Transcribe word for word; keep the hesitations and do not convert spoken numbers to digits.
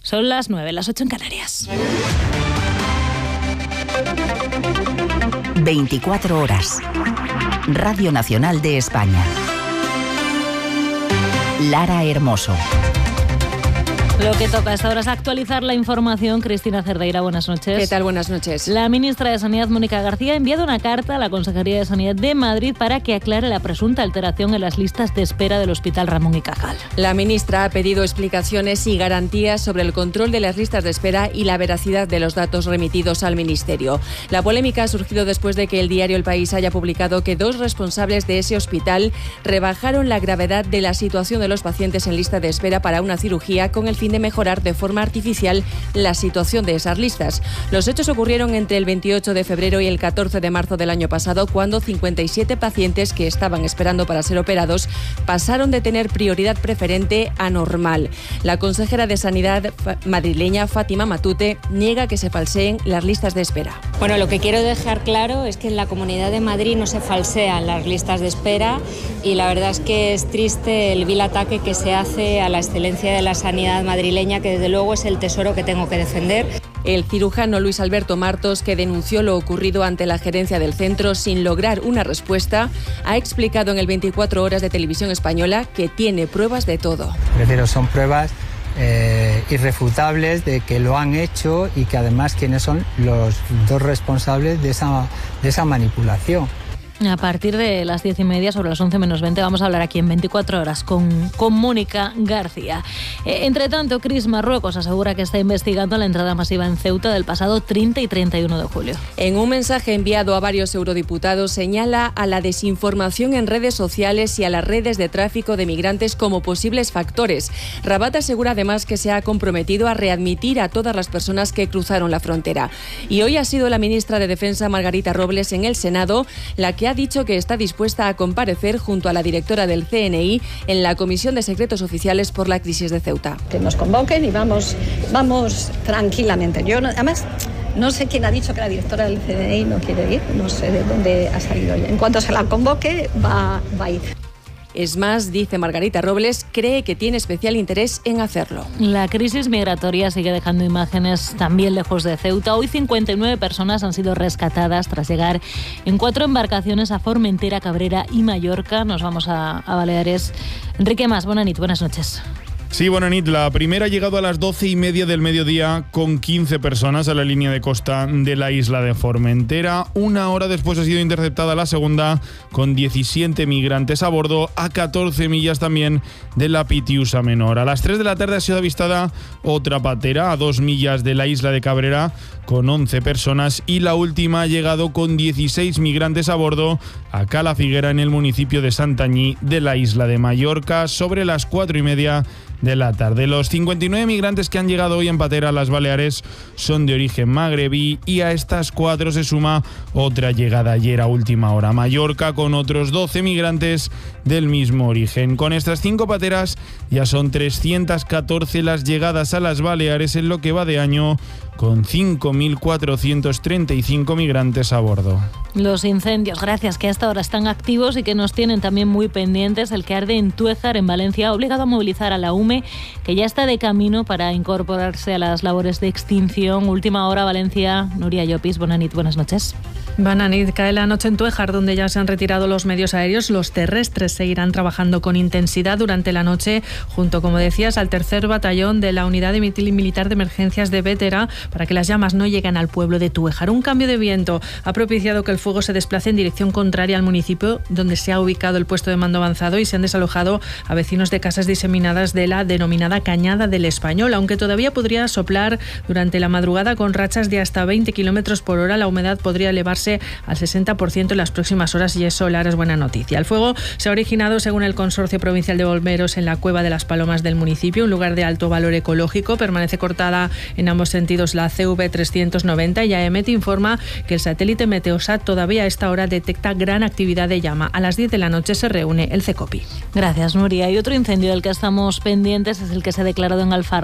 Son las nueve, las ocho en Canarias. veinticuatro horas. Radio Nacional de España. Lara Hermoso. Lo que toca a esta hora es actualizar la información. Cristina Cerdeira, buenas noches. ¿Qué tal? Buenas noches. La ministra de Sanidad, Mónica García, ha enviado una carta a la Consejería de Sanidad de Madrid para que aclare la presunta alteración en las listas de espera del Hospital Ramón y Cajal. La ministra ha pedido explicaciones y garantías sobre el control de las listas de espera y la veracidad de los datos remitidos al Ministerio. La polémica ha surgido después de que el diario El País haya publicado que dos responsables de ese hospital rebajaron la gravedad de la situación de los pacientes en lista de espera para una cirugía con el fin de mejorar de forma artificial la situación de esas listas. Los hechos ocurrieron entre el veintiocho de febrero y el catorce de marzo del año pasado, cuando cincuenta y siete pacientes que estaban esperando para ser operados pasaron de tener prioridad preferente a normal. La consejera de Sanidad madrileña, Fátima Matute, niega que se falseen las listas de espera. Bueno, lo que quiero dejar claro es que en la Comunidad de Madrid no se falsean las listas de espera, y la verdad es que es triste el vil ataque que se hace a la excelencia de la sanidad madrileña, que desde luego es el tesoro que tengo que defender. El cirujano Luis Alberto Martos, que denunció lo ocurrido ante la gerencia del centro sin lograr una respuesta, ha explicado en el veinticuatro horas de Televisión Española que tiene pruebas de todo. Prefiero son pruebas eh, irrefutables de que lo han hecho, y que además quiénes son los dos responsables de esa, de esa manipulación. A partir de las diez y media, sobre las once menos veinte, vamos a hablar aquí en veinticuatro horas con, con Mónica García. Eh, entre tanto, Cris, Marruecos asegura que está investigando la entrada masiva en Ceuta del pasado treinta y treinta y uno de julio. En un mensaje enviado a varios eurodiputados, señala a la desinformación en redes sociales y a las redes de tráfico de migrantes como posibles factores. Rabat asegura además que se ha comprometido a readmitir a todas las personas que cruzaron la frontera. Y hoy ha sido la ministra de Defensa, Margarita Robles, en el Senado, la que ha dicho que está dispuesta a comparecer junto a la directora del C N I en la Comisión de Secretos Oficiales por la crisis de Ceuta. Que nos convoquen y vamos, vamos tranquilamente. Yo no, además no sé quién ha dicho que la directora del C N I no quiere ir, no sé de dónde ha salido. En cuanto se la convoque, va, va a ir. Es más, dice Margarita Robles, cree que tiene especial interés en hacerlo. La crisis migratoria sigue dejando imágenes también lejos de Ceuta. Hoy cincuenta y nueve personas han sido rescatadas tras llegar en cuatro embarcaciones a Formentera, Cabrera y Mallorca. Nos vamos a, a Baleares. Enrique Mas, buenas noches. Buenas noches. Sí, buenas noches. La primera ha llegado a las doce y media del mediodía con quince personas a la línea de costa de la isla de Formentera. Una hora después ha sido interceptada la segunda con diecisiete migrantes a bordo, a catorce millas también de la Pitiusa Menor. A las tres de la tarde ha sido avistada otra patera a dos millas de la isla de Cabrera con once personas, y la última ha llegado con dieciséis migrantes a bordo a Cala Figuera, en el municipio de Santanyí de la isla de Mallorca, sobre las cuatro y media de la tarde. Los cincuenta y nueve migrantes que han llegado hoy en patera a las Baleares son de origen magrebí, y a estas cuatro se suma otra llegada ayer a última hora a Mallorca con otros doce migrantes del mismo origen. Con estas cinco pateras ya son trescientas catorce las llegadas a las Baleares en lo que va de año, con cinco mil cuatrocientos treinta y cinco migrantes a bordo. Los incendios, gracias, que hasta ahora están activos y que nos tienen también muy pendientes. El que arde en Tuéjar, en Valencia, ha obligado a movilizar a la U M E, que ya está de camino para incorporarse a las labores de extinción. Última hora, Valencia. Nuria Llopis, buenas noches. Buenas noches. Bananit, cae la noche en Tuéjar, donde ya se han retirado los medios aéreos. Los terrestres seguirán trabajando con intensidad durante la noche, junto, como decías, al tercer batallón de la Unidad Militar de Emergencias de Bétera, para que las llamas no lleguen al pueblo de Tuéjar. Un cambio de viento ha propiciado que el fuego se desplace en dirección contraria al municipio, donde se ha ubicado el puesto de mando avanzado, y se han desalojado a vecinos de casas diseminadas de la denominada Cañada del Español. Aunque todavía podría soplar durante la madrugada con rachas de hasta veinte kilómetros por hora, la humedad podría elevarse al sesenta por ciento en las próximas horas, y eso, Lara, es buena noticia. El fuego se ha originado, según el Consorcio Provincial de Bomberos, en la Cueva de las Palomas del municipio, un lugar de alto valor ecológico. Permanece cortada en ambos sentidos la C V trescientos noventa, y A E M E T informa que el satélite Meteosat todavía a esta hora detecta gran actividad de llama. A las diez de la noche se reúne el CECOPI. Gracias, Nuria. Y otro incendio del que estamos pendientes es el que se ha declarado en Alfarrás.